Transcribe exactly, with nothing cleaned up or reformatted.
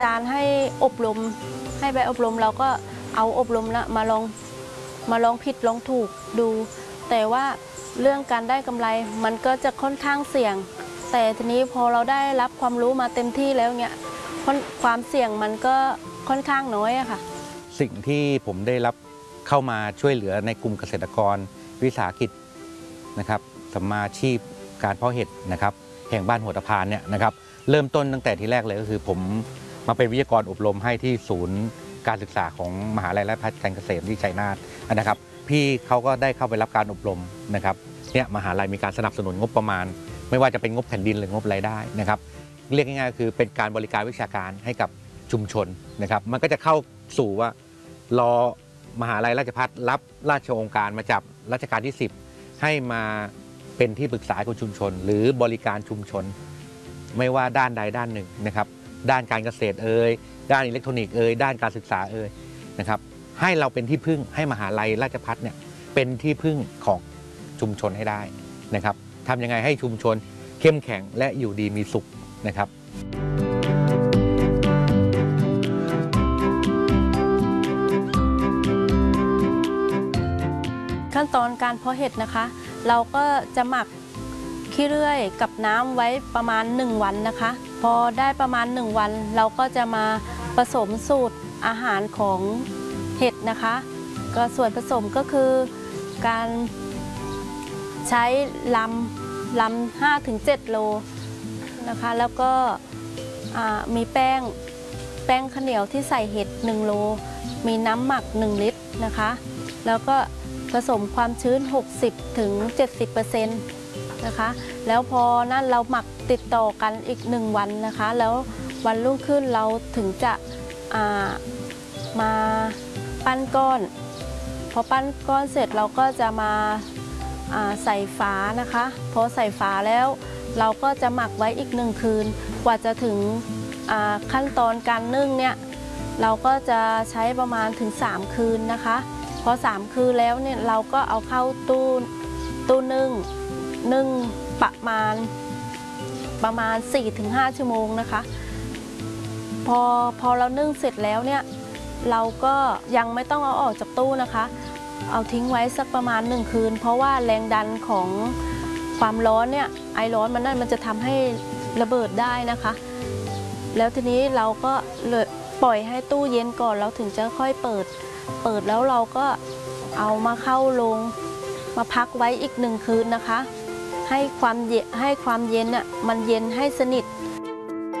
อาจารย์ให้อบรมให้ไปอบรมเราก็เอาอบรมแล้วมาลองมาลองผิดลองถูกดูแต่ว่าเรื่องการได้กำไรมันก็จะค่อนข้างเสี่ยงแต่ทีนี้พอเราได้รับความรู้มาเต็มที่แล้วเนี่ยความเสี่ยงมันก็ค่อนข้างน้อยอะค่ะสิ่งที่ผมได้รับเข้ามาช่วยเหลือในกลุ่มเกษตรกรวิสาหกิจนะครับสัมมาอาชีพการเพาะเห็ดนะครับแห่งบ้านหัวตะพานเนี่ยนะครับเริ่มต้นตั้งแต่ที่แรกเลยก็คือผมมาเป็นวิทยากรอบรมให้ที่ศูนย์การศึกษาของมหาวิทยาลัยราชภัฏการเกษตรที่ชัยนาทนะครับพี่เขาก็ได้เข้าไปรับการอบรมนะครับเนี่ยมหาลัยมีการสนับสนุนงบประมาณไม่ว่าจะเป็นงบแผ่นดินหรืองบรายได้นะครับเรียกง่ายๆก็คือเป็นการบริการวิชาการให้กับชุมชนนะครับมันก็จะเข้าสู่ว่ารอมหาลัยราชภัฏรับราชองค์การมาจับรัชกาลที่สิบให้มาเป็นที่ปรึกษาของชุมชนหรือบริการชุมชนไม่ว่าด้านใดด้านหนึ่งนะครับด้านการเกษตรเอ่ยด้านอิเล็กทรอนิกส์เอ่ยด้านการศึกษาเอ่ยนะครับให้เราเป็นที่พึ่งให้มหาลัยราชภัฏเนี่ยเป็นที่พึ่งของชุมชนให้ได้นะครับทำยังไงให้ชุมชนเข้มแข็งและอยู่ดีมีสุขนะครับขั้นตอนการเพาะเห็ดนะคะเราก็จะหมักขี้เลื่อยกับน้ำไว้ประมาณหนึ่งวันนะคะพอได้ประมาณหนึ่งวันเราก็จะมาผสมสูตรอาหารของเห็ดนะคะก็ส่วนผสมก็คือการใช้ลำลำห้าถึงเจ็ดโลนะคะแล้วก็มีแป้งแป้งข้าวเหนียวที่ใส่เห็ดหนึ่งโลมีน้ำหมักหนึ่งลิตรนะคะแล้วก็ผสมความชื้น หกสิบถึงเจ็ดสิบเปอร์เซ็นต์ นะคะแล้วพอนั่นเราหมักติดต่อกันอีกหนึ่งวันนะคะแล้ววันรุ่งขึ้นเราถึงจะมาปั้นก้อนพอปั้นก้อนเสร็จเราก็จะมาใส่ฝานะคะพอใส่ฝาแล้วเราก็จะหมักไว้อีกหนึ่งคืนกว่าจะถึงขั้นตอนการนึ่งเนี่ยเราก็จะใช้ประมาณถึงสามคืนนะคะพอสามคืนแล้วเนี่ยเราก็เอาเข้าตู้ตู้นึ่งนึ่งประมาณประมาณ สี่ถึงห้า ชั่วโมงนะคะพอพอเรานึ่งเสร็จแล้วเนี่ยเราก็ยังไม่ต้องเอาออกจากตู้นะคะเอาทิ้งไว้สักประมาณหนึ่งคืนเพราะว่าแรงดันของความร้อนเนี่ยไอร้อนมันนั่นมันจะทำให้ระเบิดได้นะคะแล้วทีนี้เราก็เลยปล่อยให้ตู้เย็นก่อนเราถึงจะค่อยเปิดเปิดแล้วเราก็เอามาเข้าโรงมาพักไว้อีกหนึ่งคืนนะคะให้ความเย็นให้ความเย็นอ่ะมันเย็นให้สนิท